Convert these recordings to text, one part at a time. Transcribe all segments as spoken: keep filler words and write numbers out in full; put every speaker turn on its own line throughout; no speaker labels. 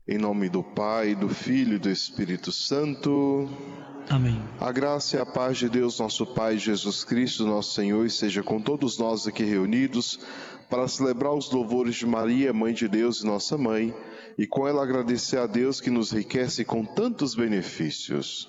Em nome do Pai, do Filho e do Espírito Santo.
Amém.
A graça e a paz de Deus, nosso Pai, Jesus Cristo, nosso Senhor, esteja com todos nós aqui reunidos para celebrar os louvores de Maria, Mãe de Deus e nossa Mãe, e com ela agradecer a Deus que nos enriquece com tantos benefícios.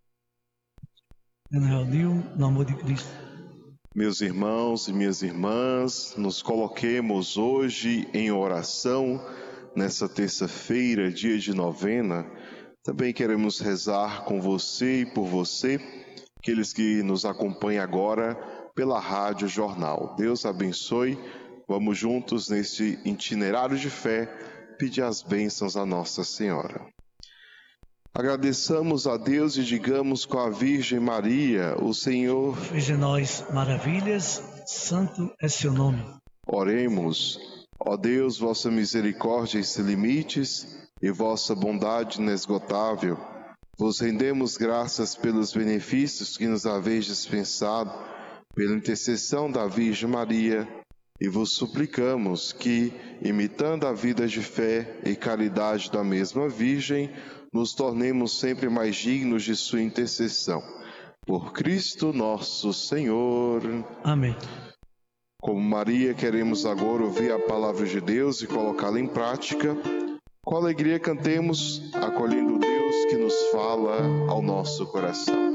Reuniu no amor de Cristo.
Meus irmãos e minhas irmãs, nos coloquemos hoje em oração, nessa terça-feira, dia de novena. Também queremos rezar com você e por você, aqueles que nos acompanham agora pela Rádio Jornal. Deus abençoe. Vamos juntos neste itinerário de fé pedir as bênçãos a Nossa Senhora. Agradeçamos a Deus e digamos com a Virgem Maria, o Senhor
fez em nós maravilhas, santo é seu nome.
Oremos. Ó Deus, vossa misericórdia sem limites e vossa bondade inesgotável, vos rendemos graças pelos benefícios que nos haveis dispensado, pela intercessão da Virgem Maria, e vos suplicamos que, imitando a vida de fé e caridade da mesma Virgem, nos tornemos sempre mais dignos de sua intercessão. Por Cristo nosso Senhor.
Amém.
Como Maria, queremos agora ouvir a palavra de Deus e colocá-la em prática. Com alegria cantemos, acolhendo Deus que nos fala ao nosso coração.